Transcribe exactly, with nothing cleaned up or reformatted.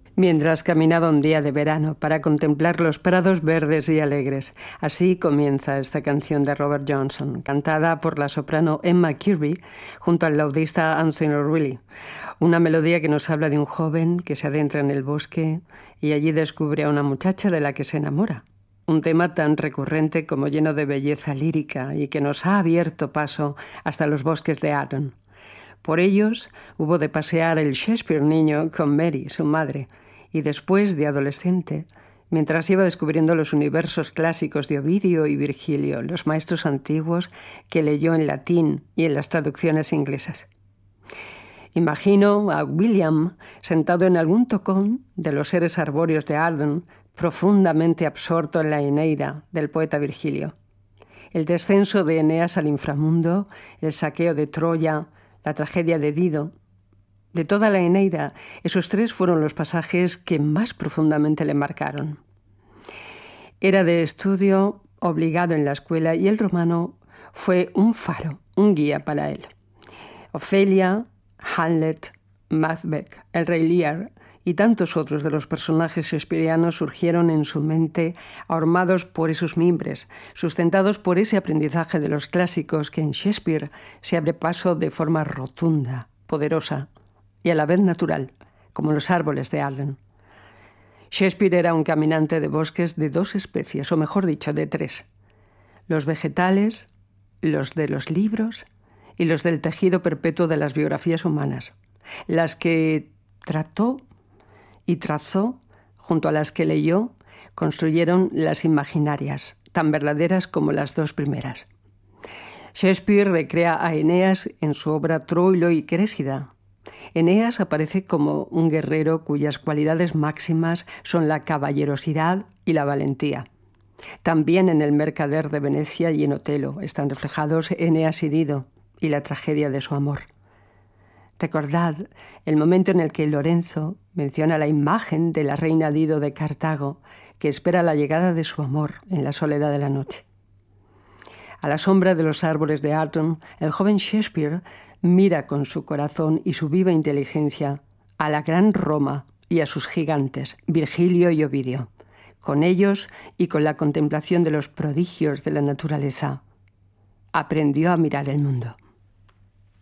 mientras caminaba un día de verano para contemplar los prados verdes y alegres. Así comienza esta canción de Robert Johnson, cantada por la soprano Emma Kirby junto al laudista Anthony Riley. Una melodía que nos habla de un joven que se adentra en el bosque y allí descubre a una muchacha de la que se enamora. Un tema tan recurrente como lleno de belleza lírica y que nos ha abierto paso hasta los bosques de Arden. Por ellos hubo de pasear el Shakespeare niño con Mary, su madre, y después de adolescente, mientras iba descubriendo los universos clásicos de Ovidio y Virgilio, los maestros antiguos que leyó en latín y en las traducciones inglesas. Imagino a William sentado en algún tocón de los seres arbóreos de Arden, profundamente absorto en la Eneida del poeta Virgilio. El descenso de Eneas al inframundo, el saqueo de Troya, la tragedia de Dido. De toda la Eneida, esos tres fueron los pasajes que más profundamente le marcaron. Era de estudio obligado en la escuela y el romano fue un faro, un guía para él. Ofelia, Hamlet, Macbeth, el rey Lear y tantos otros de los personajes shakespearianos surgieron en su mente ahormados por esos mimbres, sustentados por ese aprendizaje de los clásicos que en Shakespeare se abre paso de forma rotunda, poderosa y a la vez natural, como los árboles de Arden. Shakespeare era un caminante de bosques de dos especies, o mejor dicho, de tres. Los vegetales, los de los libros y los del tejido perpetuo de las biografías humanas, las que trató y trazó, junto a las que leyó, construyeron las imaginarias, tan verdaderas como las dos primeras. Shakespeare recrea a Eneas en su obra Troilo y Crésida. Eneas aparece como un guerrero cuyas cualidades máximas son la caballerosidad y la valentía. También en El mercader de Venecia y en Otelo están reflejados Eneas y Dido y la tragedia de su amor. Recordad el momento en el que Lorenzo menciona la imagen de la reina Dido de Cartago, que espera la llegada de su amor en la soledad de la noche. A la sombra de los árboles de Arden, el joven Shakespeare mira con su corazón y su viva inteligencia a la gran Roma y a sus gigantes, Virgilio y Ovidio. Con ellos y con la contemplación de los prodigios de la naturaleza, aprendió a mirar el mundo.